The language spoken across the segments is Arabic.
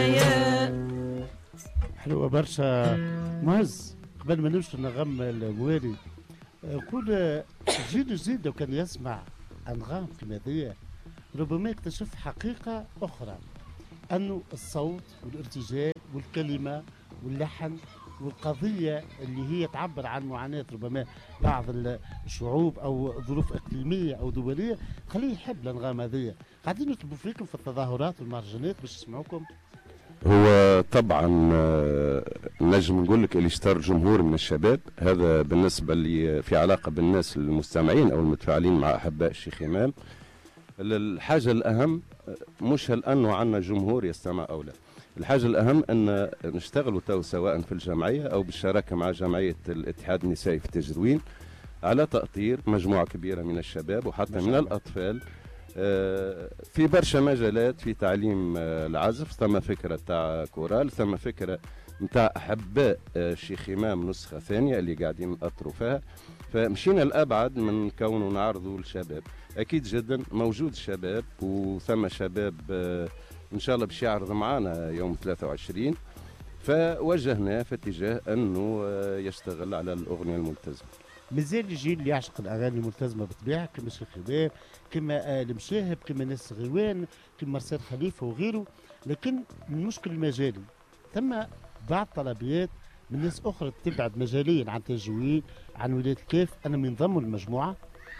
حلوة برشا. معز قبل ما نمشي نغم الموالي نقول الجيل الجديد لو كان يسمع أنغام كما هذيا ربما يكتشف حقيقة أخرى، أنه الصوت والارتجال والكلمة واللحن والقضية اللي هي تعبر عن معاناة ربما بعض الشعوب أو ظروف إقليمية أو دولية خليه يحب الأنغام هذيا. قاعدين يطلبوا فيكم في التظاهرات والمهرجانات باش يسمعوكم. هو طبعا نجم نقول لك اللي اشترى جمهور من الشباب، هذا بالنسبه اللي في علاقه بالناس المستمعين او المتفاعلين مع احباء الشيخ امام. الحاجه الاهم مش هل انه عندنا جمهور يستمع او لا، الحاجه الاهم ان نشتغلوا تو سواء في الجمعيه او بالشراكه مع جمعيه الاتحاد النسائي في تجروين على تأطير مجموعه كبيره من الشباب وحتى من الاطفال في برشا مجالات، في تعليم العزف، ثم فكرة تاع كورال، ثم فكرة نتاع أحباء الشيخ إمام نسخة ثانية اللي قاعدين نأطروا فيها. فمشينا الأبعد من كونه نعرضوا للشباب. أكيد جدا موجود شباب وثم شباب إن شاء الله باش يعرض معنا يوم 23، فوجهناه في اتجاه أنه يشتغل على الأغنية الملتزمة. مازال الجيل اللي يعشق الاغاني الملتزمه بالطبيعه كما الشيخ خباب، كما المشاهب، كما ناس غيوان، كما مرسال خليفه وغيره، لكن المشكل المجالي ثم بعض طلبيات من ناس اخرى تبعد مجاليا عن تجويد عن ولايه الكاف انهم ينضموا للمجموعه.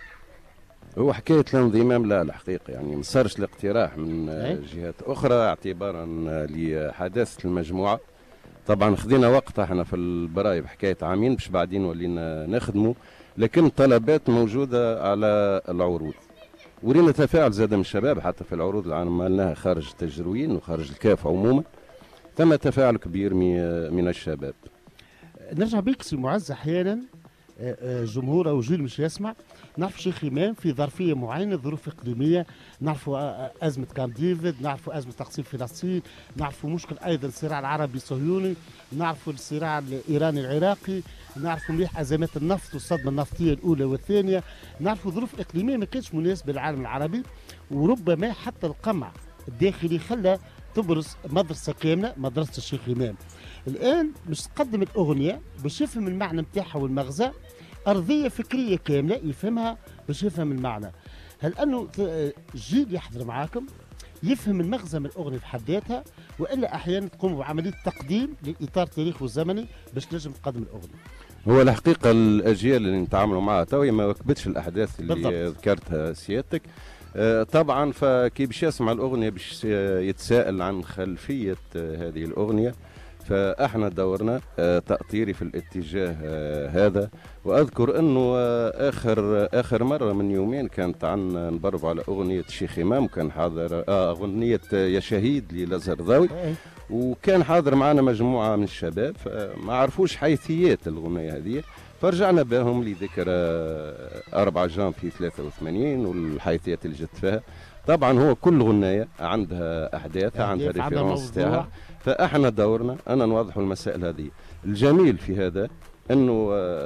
هو حكايه الانضمام لا الحقيقه يعني ما صارش الاقتراح من جهات اخرى اعتبارا لحداثه المجموعه. طبعا خذينا وقت احنا في البرايب حكايه عامين باش بعدين ولينا نخدموا، لكن طلبات موجوده على العروض ورينا تفاعل زاد من الشباب حتى في العروض اللي عملناها خارج تجروين وخارج الكاف عموما، ثم تفاعل كبير من الشباب. نرجع بيك سي معز، احيانا جمهور او جيل مش يسمع، نعرف شيخ امام في ظرفيه معينه، ظروف اقليميه، نعرفوا ازمه كامب ديفيد، نعرفوا ازمه تقسيم فلسطين، نعرفوا مشكل ايضا الصراع العربي الصهيوني، نعرفوا الصراع الايراني العراقي، نعرفوا مليح ازمات النفط والصدمه النفطيه الاولى والثانيه، نعرفوا ظروف اقليميه ما كانتش مناسبه للعالم العربي، وربما حتى القمع الداخلي خلى تبرز مدرسه كامله، مدرسه الشيخ امام. الان باش تقدم الاغنيه باش يفهم المعنى نتاعها والمغزى، ارضيه فكريه كامله يفهمها باش يفهم المعنى. هل انه الجيل يحضر معاكم يفهم المغزى من الاغنيه في حد ذاتها، والا احيانا تقوموا بعمليه تقديم للاطار التاريخي والزمني باش تنجم تقدم الاغنيه؟ هو الحقيقه الاجيال اللي نتعاملوا معها توي ما واكبتش الاحداث اللي بالضبط ذكرتها سيادتك. طبعا فكي باش يسمع الاغنيه باش يتساءل عن خلفيه هذه الاغنيه، فاحنا دورنا تأطيري في الاتجاه هذا. واذكر انه اخر مره من يومين كانت عندنا نبربوا على اغنيه الشيخ امام، وكان حاضر اغنيه يا شهيد للزرضاوي، وكان حاضر معنا مجموعه من الشباب فما عرفوش حيثيات الاغنيه هذه، فرجعنا بهم لذكرى 4 جانفي 83 والحيثيات اللي جت فيها. طبعا هو كل غنايه عندها احداثها، عندها ريفيرونس تاعها، فاحنا دورنا انا نوضحوا المسائل هذه. الجميل في هذا انه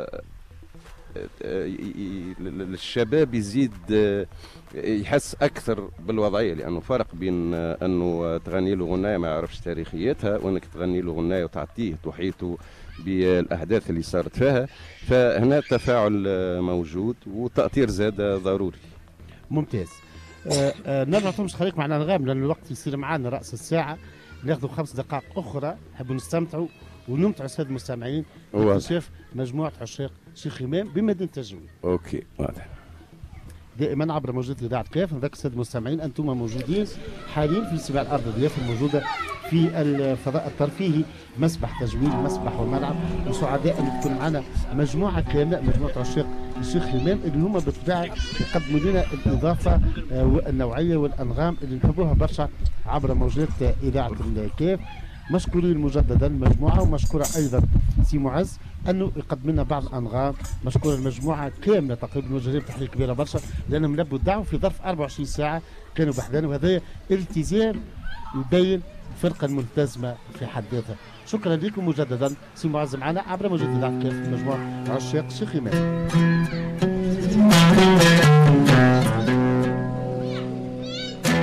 الشباب يزيد يحس اكثر بالوضعيه، لانه فرق بين انه تغني له غنايه ما يعرفش تاريخيتها وانك تغني له غنايه وتعطيه تحيطه بالاحداث اللي صارت فيها. فهنا التفاعل موجود وتأطير زاد ضروري. ممتاز. نرجع تمش خليك معنا الغام لان الوقت يصير معنا راس الساعه، ناخذوا 5 دقائق اخرى نحبوا نستمتعوا ونمتعوا الساده المستمعين باكتشاف مجموعه عشاق شيخ امام بمدينه تجويد. اوكي واضح. دائما عبر موجات اذاعه كاف نذكر الساده المستمعين انتم موجودين حاليا في سباع الارض الضيافه الموجوده في الفضاء الترفيهي مسبح تجويد، مسبح وملعب، وسعداء ان تكون معنا مجموعه كامله، مجموعه عشاق الشيخ امام اللي هما بالطبيعه يقدموا لنا الاضافه والنوعيه والانغام اللي نحبوها برشا عبر موجات اذاعه الكاف. مشكورين مجددا المجموعه، ومشكوره ايضا سي معز انه يقدم لنا بعض الانغام. مشكوره المجموعه كامله تقريبا، نوجه لهم تحيه كبيره برشا لانهم لبوا الدعوه في ظرف 24 ساعه كانوا بحذانا، وهذا التزام يبين الفرقه الملتزمه في حد ذاتها. شكرا لكم مجددا سي معز معنا عبر موجات اذاعه كاف مجموعه عشاق الشيخ امام.